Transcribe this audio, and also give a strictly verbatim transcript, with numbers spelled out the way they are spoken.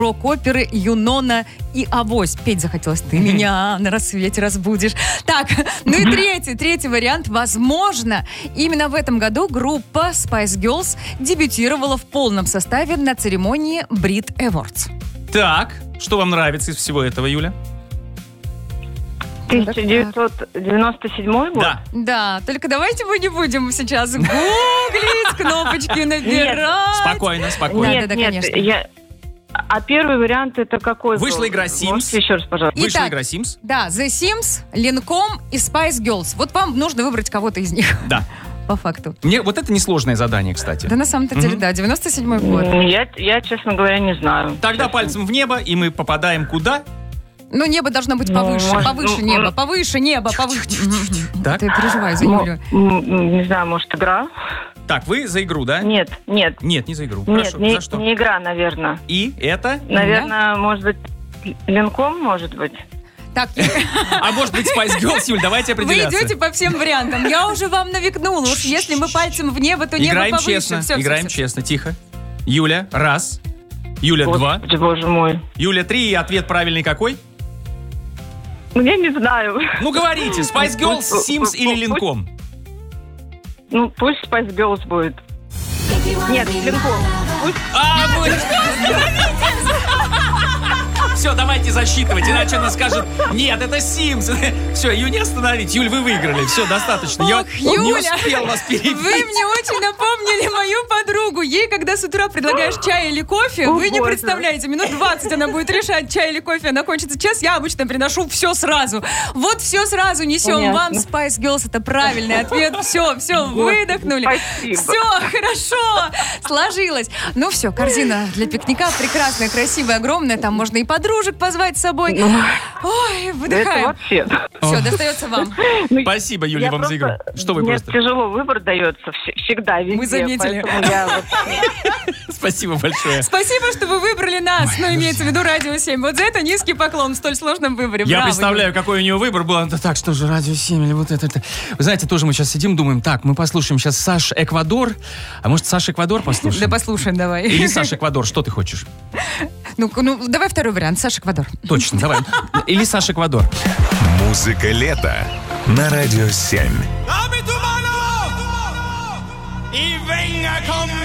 рок-оперы «Юнона и Авось». Петь захотелось. Ты меня на рассвете разбудишь. Так, ну и третий, третий вариант. Возможно, именно в этом году группа Spice Girls дебютировала в полном составе на церемонии Brit Awards. Так, что вам нравится из всего этого, Юля? тысяча девятьсот девяносто седьмой год? Да. Да, только давайте мы не будем сейчас гуглить, кнопочки набирать. Спокойно, спокойно. Нет, Да, да, нет, конечно. я... А первый вариант это какой был? Вышла игра Sims. Можете еще раз, пожалуйста? Вышла Итак, игра Sims. Да, The Sims, Lincoln и Spice Girls. Вот вам нужно выбрать кого-то из них. Да. По факту. Мне вот это несложное задание, кстати. Да на самом-то деле, да, девяносто седьмой год. Я, я, честно говоря, не знаю. Тогда пальцем в небо, и мы попадаем куда? Ну, небо должно быть Ну, повыше, может, повыше ну, небо, ну. повыше небо, повыше. Так. Ты переживай за Ну, Юлю. м, не знаю, может, игра? Так, вы за игру, да? Нет, нет. Нет, не за игру. Нет, Хорошо. не, За что? не игра, наверное. И это? Наверное, может быть, Линком, может быть. Так, А может быть Spice Girls, Юль, давайте вы определяться. идете по всем вариантам. Я уже вам навекнула. Уж если мы пальцем в небо, то небо Играем повыше. честно, Всё, всё, играем всё. честно, тихо. Юля, раз. Юля, два. Господи, боже мой. Юля, три. И ответ правильный какой? Ну, я не знаю. Ну, говорите, Spice Girls, Sims или Линком? Ну, пусть Spice Girls будет. Нет, Линком. Пусть... А, вы... Все, давайте засчитывать, иначе она скажет, нет, это Sims. Все, ее не остановить. Юль, вы выиграли, все, достаточно. Я Ох, не Юля, успел вас перебить. Вы мне очень напомнили мою подругу. Ей, когда с утра предлагаешь чай или кофе, О, вы не боже. представляете, минут двадцать она будет решать, чай или кофе, она кончится час, я обычно приношу все сразу. Вот все сразу несем Понятно. вам. Spice Girls, это правильный ответ. Все, все, выдохнули. спасибо. Все, хорошо, сложилось. Ну все, корзина для пикника прекрасная, красивая, огромная. Там можно и подружек позвать с собой. Ой, Это выдыхаем. вообще. Все, достается вам. Ну, Спасибо, Юля, я вам за игру. просто- Что вы Мне просто... тяжело выбор дается вс- всегда, везде. Мы заметили. поэтому я вот- Спасибо большое. Спасибо, что вы выбрали нас. Ой, Ну, ну имеется в виду Радио семь. Вот за это низкий поклон в столь сложном выборе. Я Браво, представляю, какой у нее выбор был. Да так, что же, Радио семь или вот это, это. Вы знаете, тоже мы сейчас сидим, думаем, так, мы послушаем сейчас Саш Эквадор. А может, Саш Эквадор Юля. послушаем? Да послушаем давай. Или Саш Эквадор, что ты хочешь? Ну, ну, давай второй вариант. Саша Эквадор. Точно, давай. Или Саш Эквадор. Музыка лета на Радио семь. Y venga con